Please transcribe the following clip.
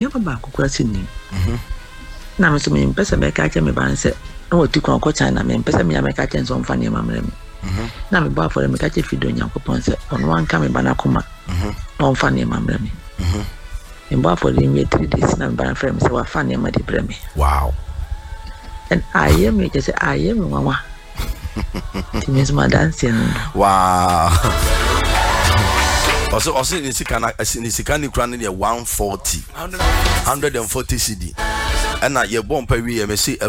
never back crossing. Now, so me pesa me catch me ban say no to kon ko China me pesa me make catch some funny mamre me. Na me ba for me catch fido Nyankopon say on one come me banakoma. No funny mamre me. In ba for me 3 days na me ban friend say wa funny ma de bre me. Wow. And I am just say I am mama. It means my dancing. Wow. Also in Sikani crown in 140 CD. And now your bomb per we say